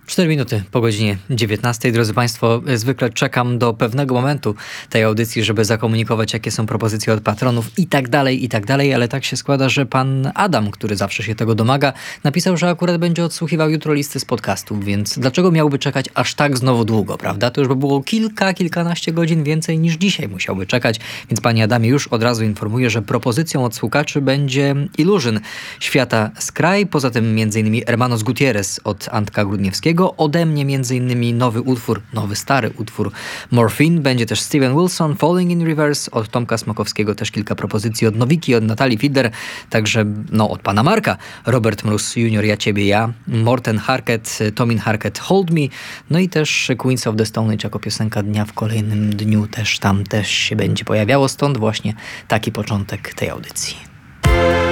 4 minuty po godzinie 19. Drodzy Państwo, zwykle czekam do pewnego momentu tej audycji, żeby zakomunikować, jakie są propozycje od patronów i tak dalej, ale tak się składa, że pan Adam, który zawsze się tego domaga, napisał, że akurat będzie odsłuchiwał jutro listy z podcastów, więc dlaczego miałby czekać aż tak znowu długo, prawda? To już by było kilkanaście godzin więcej niż dzisiaj musiałby czekać, więc panie Adamie, już od razu informuję, że propozycją od słuchaczy będzie Illusion świata Scry, poza tym m.in. Hermanos Gutierrez od Antka Grudniewskiego, ode mnie m.in. nowy stary utwór Morphine, będzie też Steven Wilson, Falling in Reverse, od Tomka Smokowskiego też kilka propozycji, od Nowiki, od Natalii Fiedler, także od pana Marka, Robert Mróz Junior, Ja Ciebie Ja, Morten Harket, Tomin Harket, Hold Me, no i też Queens of the Stone Age jako piosenka dnia w kolejnym dniu też się będzie pojawiało, stąd właśnie taki początek tej audycji.